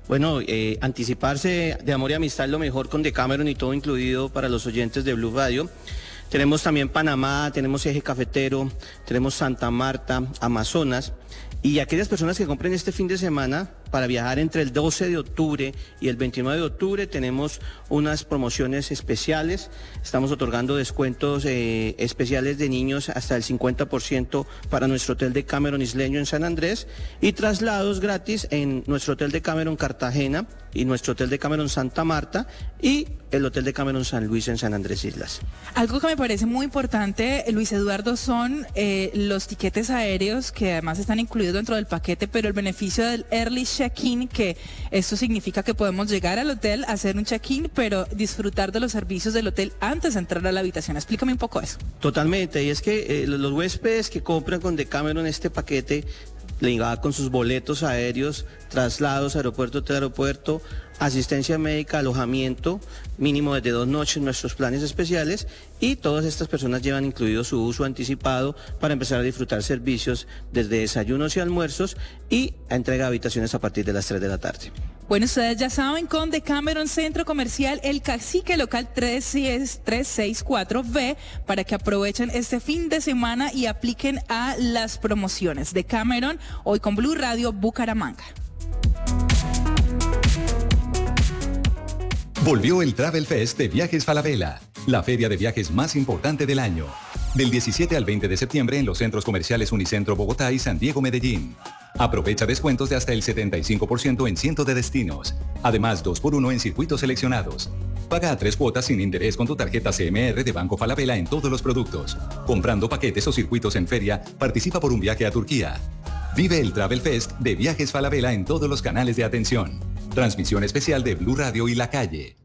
Bueno, anticiparse de amor y amistad lo mejor con Decameron y todo incluido para los oyentes de Blue Radio. Tenemos también Panamá, tenemos Eje Cafetero, tenemos Santa Marta, Amazonas. Y aquellas personas que compren este fin de semana para viajar entre el 12 de octubre y el 29 de octubre tenemos unas promociones especiales. Estamos otorgando descuentos especiales de niños hasta el 50% para nuestro hotel Decameron Isleño en San Andrés y traslados gratis en nuestro hotel Decameron Cartagena y nuestro hotel Decameron Santa Marta y el hotel Decameron San Luis en San Andrés Islas. Algo que me parece muy importante, Luis Eduardo, son los tiquetes aéreos que además están incluidos dentro del paquete, pero el beneficio del early check-in, que esto significa que podemos llegar al hotel, hacer un check-in, pero disfrutar de los servicios del hotel antes de entrar a la habitación. Explícame un poco eso. Totalmente, y es que los huéspedes que compran con Decameron este paquete le va con sus boletos aéreos, traslados, aeropuerto, hotel, aeropuerto, asistencia médica, alojamiento, mínimo desde 2 noches en nuestros planes especiales y todas estas personas llevan incluido su uso anticipado para empezar a disfrutar servicios desde desayunos y almuerzos y a entrega de habitaciones a partir de las 3 de la tarde. Bueno, ustedes ya saben, con Decameron Centro Comercial El Cacique, local 364B, para que aprovechen este fin de semana y apliquen a las promociones. Decameron, hoy con Blue Radio Bucaramanga. Volvió el Travel Fest de Viajes Falabella, la feria de viajes más importante del año. Del 17 al 20 de septiembre en los centros comerciales Unicentro Bogotá y San Diego Medellín. Aprovecha descuentos de hasta el 75% en cientos de destinos. Además, 2x1 en circuitos seleccionados. Paga a 3 cuotas sin interés con tu tarjeta CMR de Banco Falabella en todos los productos. Comprando paquetes o circuitos en feria, participa por un viaje a Turquía. Vive el Travel Fest de Viajes Falabella en todos los canales de atención. Transmisión especial de Blue Radio y La Calle.